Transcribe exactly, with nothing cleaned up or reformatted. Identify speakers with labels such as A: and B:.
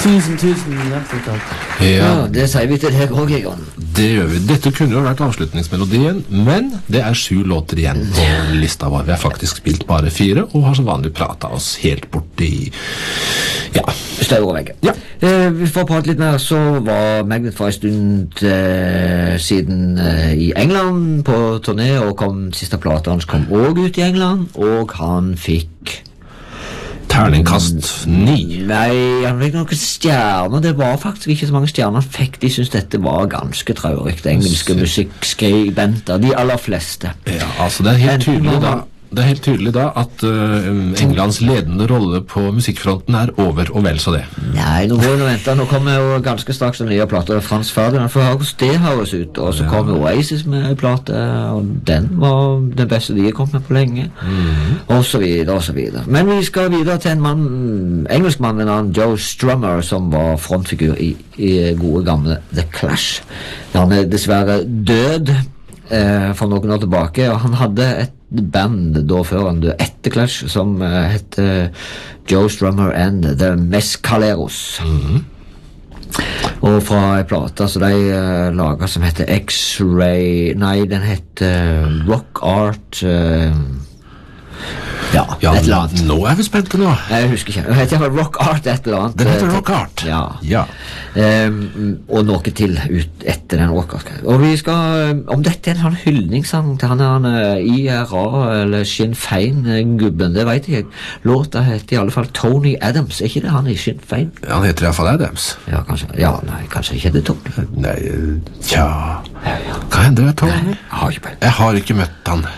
A: Tusen, tusen hjertelig takk.
B: Ja,
C: Ja, det sier vi til deg også, Egon.
B: det gjør vi. Dette kunne jo vært avslutningsmelodien, men det er sju låter igjen på lista vår. Vi har faktisk spilt bare fire, og har som vanlig pratet oss helt bort i, ja.
C: Støv og veggen.
B: Ja.
C: Eh, vi får prate litt mer, så var Magnet for en stund eh, siden eh, i England på turné, og kom, siste plata hans kom også ut i England, og han fikk
B: Terningkast ni.
C: Nei, han fikk noen stjerner. Det var faktisk ikke så mange stjerner han fikk. De syntes dette var ganske traurig. Engelske musikkskribenter, de aller fleste.
B: Ja, altså det er helt
C: Enten
B: tydelig
C: var
B: da
C: man-
B: Det er helt tydelig da at uh, Englands ledende rolle på musikkfronten er over, og vel så det.
C: Nei, nå må vi nå vente. Nå kommer jo ganske straks den nye plata av Frans Ferdinand, for hvordan det høres ut. Og så
B: Ja.
C: kom Oasis med en plate, og den var den beste de har kommet med på lenge. Og så videre, og så videre. Men vi skal videre til en mann, engelskmann, en annen Joe Strummer, som var frontfigur i, i gode gamle The Clash. Han er dessverre død eh, for noen år tilbake, og han hadde et band da før han døde etter Clash som uh, heter Joe Strummer and the Mescaleros. Og fra en plate så de uh, laget som heter X-Ray, nei, den heter uh, Rock Art uh, ja,
B: Ja,
C: et eller annet.
B: nå er vi spente nå.
C: Jeg husker ikke. Den heter i hvert fall Rock Art et eller annet.
B: Den heter Rock Art.
C: Ja.
B: Ja.
C: Um, og noe til ut etter den Rock Art. Og vi skal, um, om dette er en sånn hyldningssang til han er han uh, I R A eller Sinn Fein-gubben, det vet jeg. Låta heter i alle fall Tony Adams. Er ikke det han I Sinn Fein?
B: Han heter i hvert fall Adams.
C: Ja, kanskje. Ja, nei, kanskje ikke det Tony.
B: Nei, tja. Hva hender det, Tony?
C: Jeg har ikke peiling.
B: Jeg har ikke møtt han.